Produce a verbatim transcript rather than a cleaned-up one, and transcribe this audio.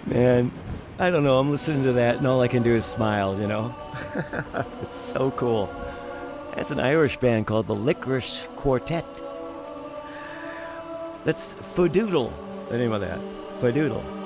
Man, I don't know. I'm listening to that, and all I can do is smile, you know? It's so cool. That's an Irish band called the Licorice Quartet. That's Fadoodle, the name of that. Fadoodle.